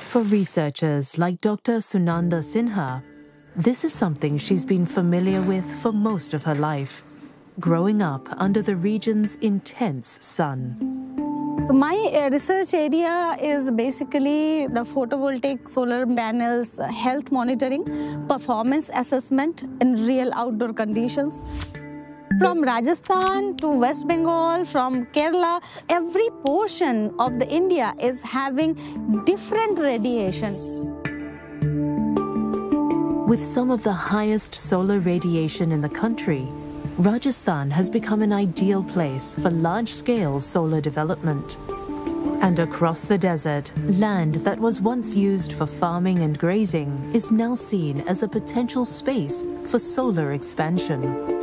For researchers like Dr. Sunanda Sinha, this is something she's been familiar with for most of her life, growing up under the region's intense sun. My research area is basically the photovoltaic solar panels, health monitoring, performance assessment in real outdoor conditions. From Rajasthan to West Bengal, from Kerala, every portion of the India is having different radiation. With some of the highest solar radiation in the country, Rajasthan has become an ideal place for large-scale solar development. And across the desert, land that was once used for farming and grazing is now seen as a potential space for solar expansion.